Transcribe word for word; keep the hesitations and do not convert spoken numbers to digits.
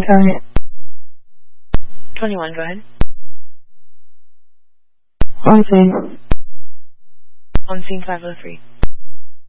Alright. twenty-one, go ahead. On scene. On scene five oh three.